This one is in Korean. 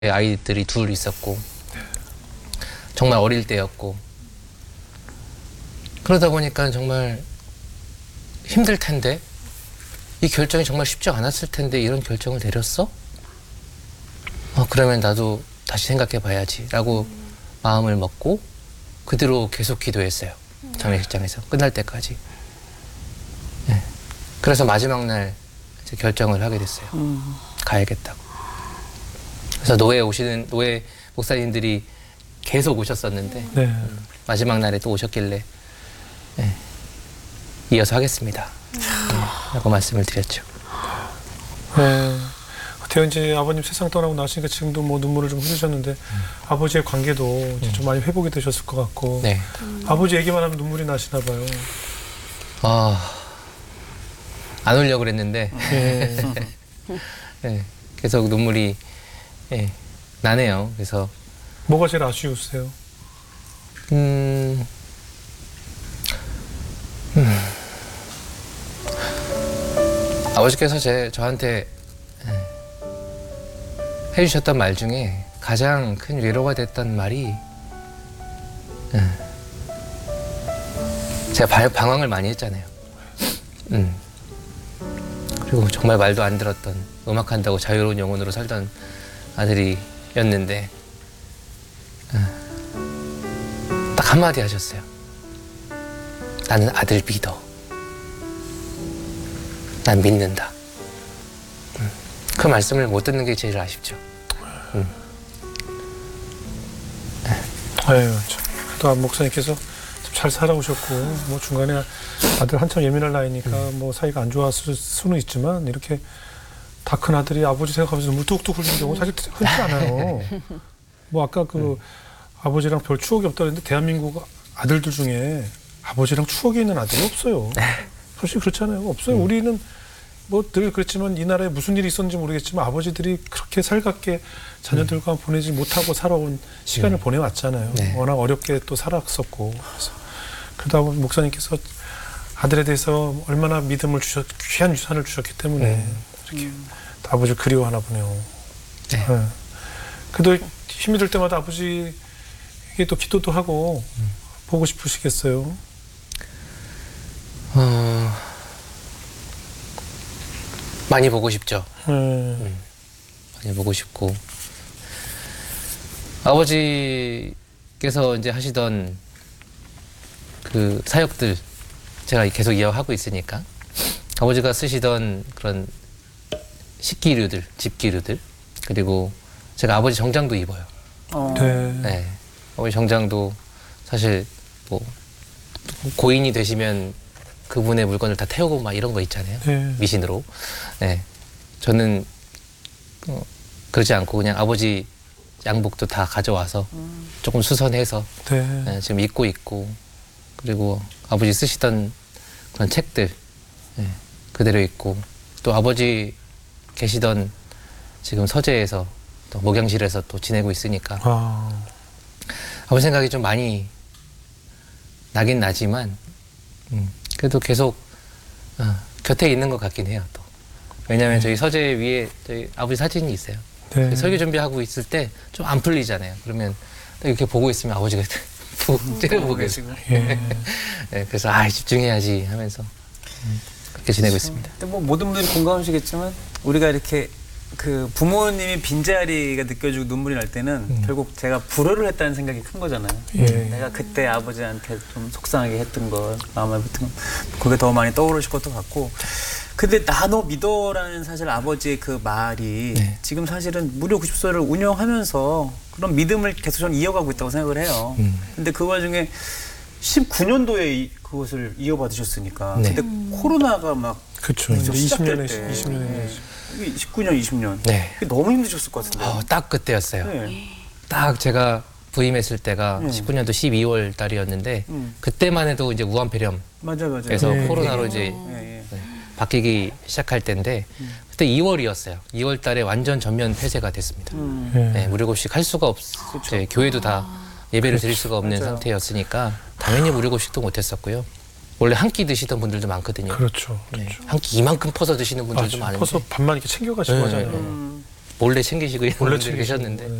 아이들이 둘 있었고 정말 어릴 때였고 그러다 보니까 정말 힘들 텐데 이 결정이 정말 쉽지 않았을 텐데 이런 결정을 내렸어? 그러면 나도 다시 생각해 봐야지 라고 마음을 먹고 그대로 계속 기도했어요. 장례식장에서 끝날 때까지. 네. 그래서 마지막 날 이제 결정을 하게 됐어요. 가야겠다고. 그래서 노예 목사님들이 계속 오셨었는데 네. 마지막 날에 또 오셨길래 네, 이어서 하겠습니다. 라고 말씀을 드렸죠. 네. 어때요? 이제 아버님 세상 떠나고 나시니까 지금도 뭐 눈물을 좀 흘리셨는데 아버지의 관계도 이제 좀 많이 회복이 되셨을 것 같고 네. 아버지 얘기만 하면 눈물이 나시나 봐요. 안 울려고 그랬는데 네. 네, 계속 눈물이 나네요. 그래서 뭐가 제일 아쉬우세요? 아버지께서 저한테 해주셨던 말 중에 가장 큰 위로가 됐던 말이 제가 방황을 많이 했잖아요. 그리고 정말 말도 안 들었던 음악한다고 자유로운 영혼으로 살던 아들이었는데 딱 한마디 하셨어요. 나는 아들 믿어. 난 믿는다. 그 말씀을 못 듣는 게 제일 아쉽죠. 아유, 또 목사님께서 잘 살아오셨고 뭐 중간에 아들 한참 예민할 나이니까 뭐 사이가 안 좋았을 수는 있지만 이렇게 다 큰 아들이 아버지 생각하면서 눈물 뚝뚝 흘리는 경우 사실 흔치 않아요. 뭐 아까 그 아버지랑 별 추억이 없다 그랬는데 대한민국 아들들 중에 아버지랑 추억이 있는 아들이 없어요. 솔직히 그렇잖아요. 없어요. 우리는 뭐 늘 그랬지만 이 나라에 무슨 일이 있었는지 모르겠지만 아버지들이 그렇게 살갑게 자녀들과 보내지 못하고 살아온 시간을 보내왔잖아요. 네. 워낙 어렵게 또 살았었고. 그래서 그러다 보니 목사님께서 아들에 대해서 얼마나 믿음을 귀한 유산을 주셨기 때문에 이렇게 아버지를 그리워하나 보네요. 네. 네. 그래도 힘이 들 때마다 아버지에게 또 기도도 하고 보고 싶으시겠어요? 많이 보고 싶죠. 많이 보고 싶고 아버지께서 이제 하시던 그 사역들 제가 계속 이어하고 있으니까 아버지가 쓰시던 그런 식기류들, 집기류들 그리고 제가 아버지 정장도 입어요. 네. 네. 아버지 정장도 사실 뭐 고인이 되시면 그분의 물건을 다 태우고 막 이런 거 있잖아요. 네. 미신으로. 네. 저는 그러지 않고 그냥 아버지 양복도 다 가져와서 조금 수선해서 네. 네, 지금 입고 있고 그리고 아버지 쓰시던 그런 책들 그대로 있고 또 아버지 계시던 지금 서재에서 또 목양실에서 또 지내고 있으니까 아버지 생각이 좀 많이 나긴 나지만 그래도 계속 곁에 있는 것 같긴 해요. 또 왜냐하면 저희 서재 위에 저희 아버지 사진이 있어요. 네. 설교 준비하고 있을 때 좀 안 풀리잖아요. 그러면 이렇게 보고 있으면 아버지가 푹 째려보고 계시고 예. 네, 그래서 집중해야지 하면서 그렇게 지내고 있습니다. 근데 뭐 모든 분들이 공감하시겠지만 우리가 이렇게 그 부모님이 빈자리가 느껴지고 눈물이 날 때는 결국 제가 불효를 했다는 생각이 큰 거잖아요. 예. 내가 그때 아버지한테 좀 속상하게 했던 것, 마음에 붙은 것, 그게 더 많이 떠오르실 것도 같고. 근데 나 너 믿어라는 사실 아버지의 그 말이 지금 사실은 무료 90소를 운영하면서 그런 믿음을 계속 저는 이어가고 있다고 생각을 해요. 근데 그 와중에 19년도에 그것을 이어받으셨으니까 네. 그때 코로나가 막 그렇죠. 이제 시작될 20년에 때. 20년에 19년, 20년. 네. 너무 힘드셨을 것 같은데. 딱 그때였어요. 네. 딱 제가 부임했을 때가 19년도 12월 달이었는데 그때만 해도 이제 우한폐렴에서 맞아요. 코로나로 이제 바뀌기 시작할 때인데 그때 2월이었어요. 2월 달에 완전 전면 폐쇄가 됐습니다. 네, 무료급식 할 수가 이제 교회도 다 예배를 드릴 수가 없는 맞아요. 상태였으니까 당연히 무료급식도 못했었고요. 원래 한 끼 드시던 분들도 많거든요. 그렇죠. 네, 한 끼 이만큼 퍼서 드시는 분들도 많은데 퍼서 밥만 이렇게 챙겨가시고 하잖아요. 몰래 챙기시고 이런 몰래 분들이 챙기시고, 계셨는데 네.